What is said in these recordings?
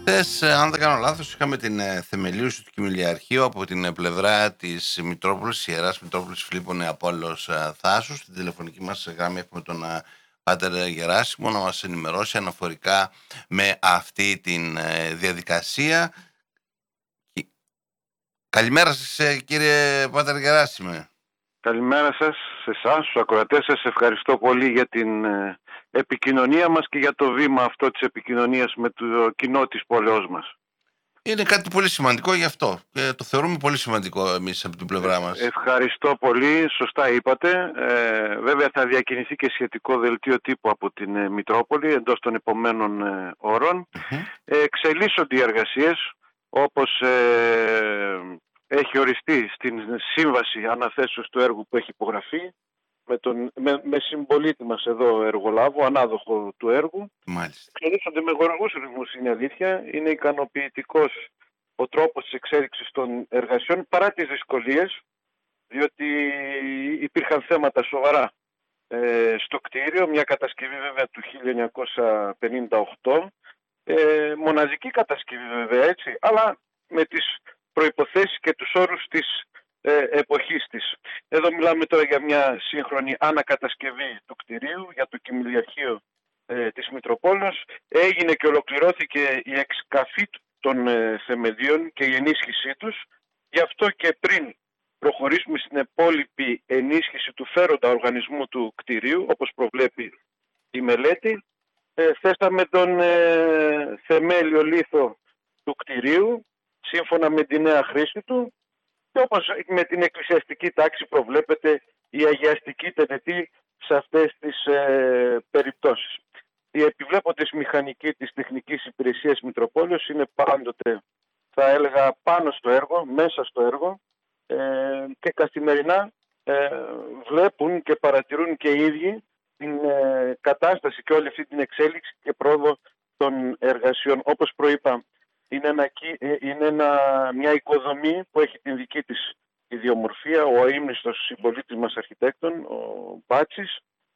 Χθες, αν δεν κάνω λάθος, είχαμε την θεμελίωση του Κιμηλιαρχείου από την πλευρά της Μητρόπολης, Ιεράς Μητρόπολης Φιλίππου Νεαπόλεως Θάσου. Στην τηλεφωνική μας γραμμή έχουμε τον Πάτερ Γεράσιμο να μας ενημερώσει αναφορικά με αυτή την διαδικασία. Καλημέρα σας, κύριε Πάτερ Γεράσιμε. Καλημέρα σας, σε εσάς, στους ακροατές σας. Ευχαριστώ πολύ για την επικοινωνία μας και για το βήμα αυτό της επικοινωνίας με το κοινό της πόλεως μας. Είναι κάτι πολύ σημαντικό γι' αυτό και το θεωρούμε πολύ σημαντικό εμείς από την πλευρά μας. Ευχαριστώ πολύ, σωστά είπατε. Βέβαια θα διακινηθεί και σχετικό δελτίο τύπου από την Μητρόπολη εντός των επομένων ώρων. Εξελίσσονται οι εργασίες όπως έχει οριστεί στην σύμβαση αναθέσεως του έργου που έχει υπογραφεί με συμπολίτη μας εδώ εργολάβο, ανάδοχο του έργου. Εξελίσσονται με γοργούς ρυθμούς, είναι αλήθεια. Είναι ικανοποιητικός ο τρόπος της εξέλιξης των εργασιών παρά τις δυσκολίες, διότι υπήρχαν θέματα σοβαρά στο κτίριο, μια κατασκευή βέβαια του 1958, μοναδική κατασκευή βέβαια έτσι, αλλά με τις προϋποθέσεις και τους όρους της εποχής της. Εδώ μιλάμε τώρα για μια σύγχρονη ανακατασκευή του κτηρίου, για το Κιμηλιαρχείο της Μητροπόλεως. Έγινε και ολοκληρώθηκε η εξκαφή των θεμεδίων και η ενίσχυσή τους. Γι' αυτό και πριν προχωρήσουμε στην υπόλοιπη ενίσχυση του φέροντα οργανισμού του κτηρίου, όπως προβλέπει η μελέτη, θέσαμε τον θεμέλιο λίθο του κτηρίου, σύμφωνα με τη νέα χρήση του, και όπως με την εκκλησιαστική τάξη προβλέπεται η αγιαστική τελετή σε αυτές τις περιπτώσεις. Οι επιβλέποντες μηχανικοί της τεχνικής υπηρεσίας Μητροπόλεως είναι πάντοτε, θα έλεγα, πάνω στο έργο, μέσα στο έργο, και καθημερινά βλέπουν και παρατηρούν και οι ίδιοι την κατάσταση και όλη αυτή την εξέλιξη και πρόοδο των εργασιών. Όπως προείπα, είναι μια οικοδομή που έχει την δική της ιδιομορφία, ο αείμνηστος συμπολίτης μας αρχιτέκτον, ο Μπάτσης.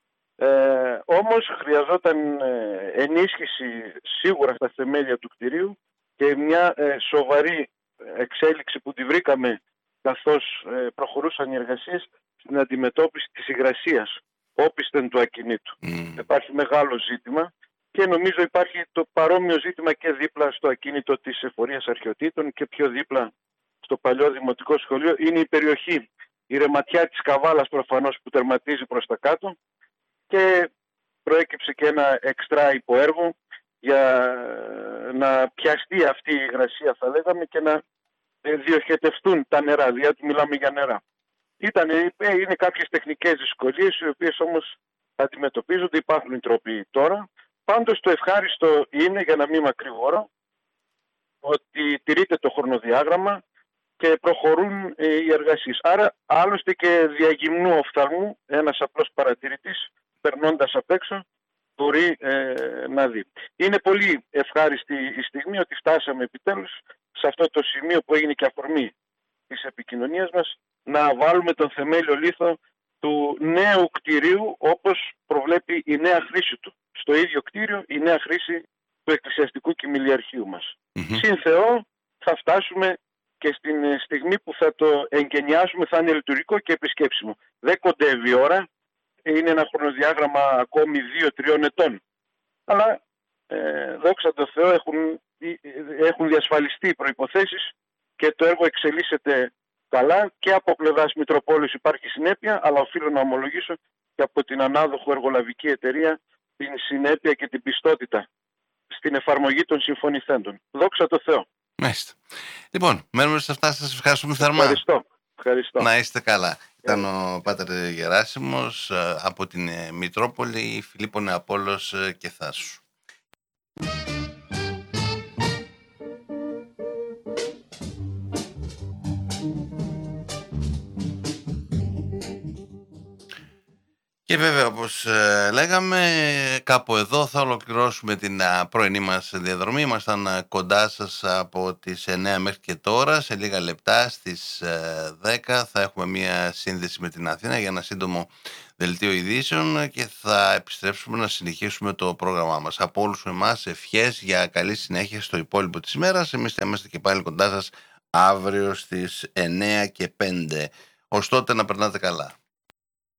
Όμως χρειαζόταν ενίσχυση σίγουρα στα θεμέλια του κτηρίου και μια σοβαρή εξέλιξη που τη βρήκαμε καθώς προχωρούσαν οι εργασίες στην αντιμετώπιση της υγρασίας όπισθεν του ακινήτου. Υπάρχει μεγάλο ζήτημα και νομίζω υπάρχει το παρόμοιο ζήτημα και δίπλα στο ακίνητο της Εφορίας Αρχαιοτήτων και πιο δίπλα στο παλιό Δημοτικό Σχολείο. Είναι η περιοχή, η ρεματιά της Καβάλας προφανώς που τερματίζει προς τα κάτω, και προέκυψε και ένα εξτρά υποέργο για να πιαστεί αυτή η υγρασία, θα λέγαμε, και να διοχετευτούν τα νερά, διότι μιλάμε για νερά. Είναι κάποιες τεχνικές δυσκολίες, οι οποίες όμως αντιμετωπίζονται, υπάρχουν οι τρόποι τώρα. Πάντως το ευχάριστο είναι, για να μην μακρηγορώ, ότι τηρείται το χρονοδιάγραμμα και προχωρούν οι εργασίες. Άρα άλλωστε και διαγυμνού οφθαλμού ένας απλός παρατηρητής περνώντας απ' έξω μπορεί να δει. Είναι πολύ ευχάριστη η στιγμή ότι φτάσαμε επιτέλους σε αυτό το σημείο που έγινε και αφορμή της επικοινωνίας μας, να βάλουμε τον θεμέλιο λίθο του νέου κτηρίου όπως προβλέπει η νέα χρήση του. Στο ίδιο κτίριο η νέα χρήση του εκκλησιαστικού Κιμηλιαρχείου μας. Συν Θεό θα φτάσουμε και στην στιγμή που θα το εγκαινιάσουμε, θα είναι λειτουργικό και επισκέψιμο. Δεν κοντεύει η ώρα, είναι ένα χρονοδιάγραμμα ακόμη 2-3 ετών. Αλλά δόξα τω Θεώ έχουν διασφαλιστεί οι προϋποθέσεις και το έργο εξελίσσεται καλά και από πλευράς Μητροπόλεως υπάρχει συνέπεια, αλλά οφείλω να ομολογήσω και από την ανάδοχο εργολαβική εταιρεία την συνέπεια και την πιστότητα στην εφαρμογή των συμφωνηθέντων. Δόξα τω Θεώ. Μάλιστα. Λοιπόν, μένουμε σε αυτά. Σας ευχαριστούμε θερμά. Ευχαριστώ. Να είστε καλά. Ήταν ο Πάτερ Γεράσιμος από την Μητρόπολη Φιλίππου Νεαπόλεως και Θάσου. Και βέβαια, όπως λέγαμε, κάπου εδώ θα ολοκληρώσουμε την πρωινή μας διαδρομή. Ήμασταν κοντά σας από τις 9 μέχρι και τώρα. Σε λίγα λεπτά, στις 10, θα έχουμε μία σύνδεση με την Αθήνα για ένα σύντομο δελτίο ειδήσεων και θα επιστρέψουμε να συνεχίσουμε το πρόγραμμά μας. Από όλους εμάς, ευχές για καλή συνέχεια στο υπόλοιπο της ημέρας. Εμείς θα είμαστε και πάλι κοντά σας αύριο στις 9 και 5. Ως τότε να περνάτε καλά.